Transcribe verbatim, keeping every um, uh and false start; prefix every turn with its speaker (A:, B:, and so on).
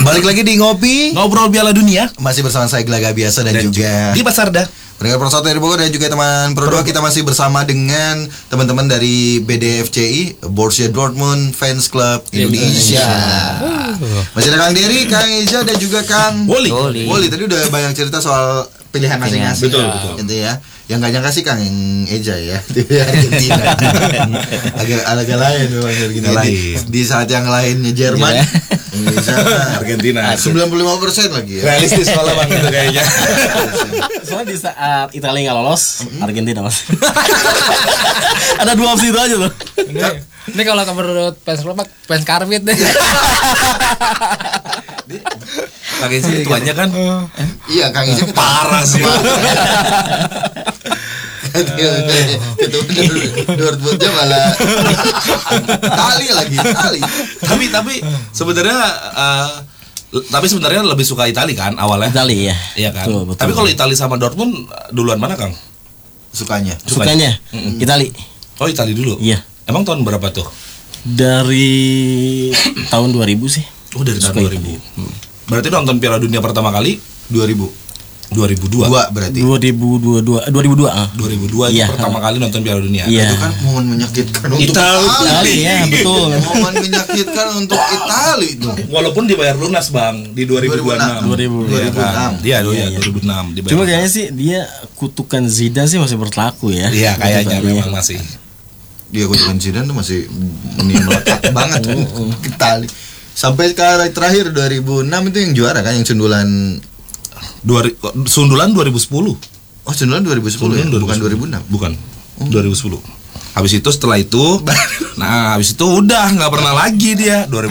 A: Balik lagi di Ngopi
B: Ngobrol Piala Dunia.
A: Masih bersama saya Gelaga Biasa dan, dan juga
B: di Pasarda
A: Pendengar Pro satu dari Bogor dan juga teman Pro dua. Kita masih bersama dengan teman-teman dari B D F C I, Borussia Dortmund Fans Club Indonesia. Masih ada Kang Dery, Kang Eza dan juga Kang
B: Woli.
A: Woli tadi udah banyak cerita soal pilihan masing-masing.
B: Betul, betul.
A: Gitu ya. Yang gak nyangka sih Kang yang Eja ya di Argentina. agak agak lain memang Argentina. Di, di saat yang lainnya Jerman, Indonesia,
B: Argentina.
A: sembilan puluh lima persen lagi ya.
B: Realistis malah Bang itu kayaknya.
C: Soalnya di saat Italia nggak lolos, Argentina mas. Ada dua opsi itu aja loh.
D: Ini, ini kalau menurut fans klub, fans karbit deh.
B: Kang Ezi tuanya kan.
A: Iya, Kang Ezi
B: parah sih.
A: Ketemu Dortmundnya malah Itali lagi Itali.
B: Tapi tapi sebenarnya uh, tapi sebenarnya lebih suka Itali kan awalnya.
C: Itali ya.
B: Iya kan.
C: Betul, betul.
B: Tapi kalau Itali sama Dortmund duluan mana Kang?
A: Sukanya.
C: Sukanya
B: Mm-mm.
C: Itali.
B: Oh Itali dulu.
C: Iya.
B: Emang tahun berapa tuh?
C: Dari tahun dua ribu sih.
B: Oh dari tahun
C: Suka
B: dua ribu. Berarti nonton Piala Dunia pertama kali
A: dua ribu
B: dua ribu dua.
A: Dua berarti.
C: dua ribu dua puluh dua dua ribu dua ah.
B: dua ribu dua
C: Iya.
B: itu pertama kali nonton Piala Dunia.
C: Iya.
A: Itu kan momen menyakitkan untuk
B: Itali.
C: Itali ya betul.
A: Momen menyakitkan untuk Itali itu.
B: Walaupun dibayar lunas Bang di dua ribu dua puluh enam.
C: dua ribu
B: Iya
A: enam.
B: kan? Iya,
C: Iya,
B: iya,
C: iya.
B: dua ribu enam dibayar.
C: Cuma kayaknya sih dia kutukan Zidane sih masih berlaku ya.
B: Iya kayaknya
C: Kutukannya.
B: memang masih.
A: Dia kutukan Zidane tuh masih ini melekat banget kan Itali. Sampai sekarang terakhir dua ribu enam itu yang juara kan yang sundulan
B: Dua, sundulan dua ribu sepuluh.
A: Oh, sundulan dua ribu sepuluh ya?
B: Sundulan
A: Bukan dua ribu enam.
B: Bukan. dua ribu sepuluh. Habis itu setelah itu nah habis itu udah nggak pernah lagi dia dua